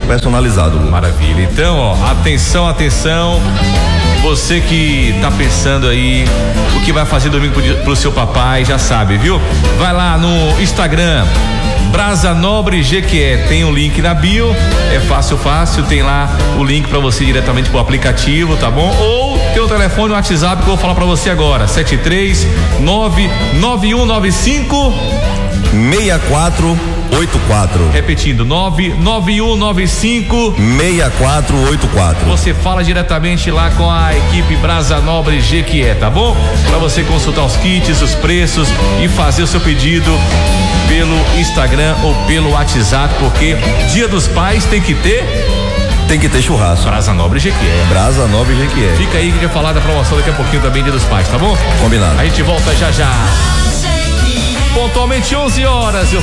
personalizado, Lu. Maravilha. Então, ó, atenção. Você que tá pensando aí o que vai fazer domingo pro seu papai, já sabe, viu? Vai lá no Instagram, Brasa Nobre Jequié, tem um link na bio, é fácil, tem lá o link pra você diretamente pro aplicativo, tá bom? Ou tem o telefone, o WhatsApp que eu vou falar pra você agora, 7399195 6484. Repetindo, 99195 6484. Você fala diretamente lá com a equipe Brasa Nobre Jequié, tá bom? Pra você consultar os kits, os preços e fazer o seu pedido pelo Instagram ou pelo WhatsApp, porque Dia dos Pais tem que ter churrasco. Brasa Nobre Jequié. Brasa Nobre Jequié. Fica aí que a gente vai falar da promoção daqui a pouquinho também, Dia dos Pais, tá bom? Combinado. A gente volta já. Pontualmente 11 horas.